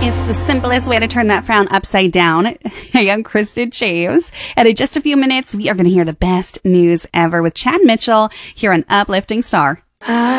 It's the simplest way to turn that frown upside down. Hey, I'm Kristen James, and in just a few minutes, we are going to hear the best news ever with Chad Mitchell here on Uplifting Star.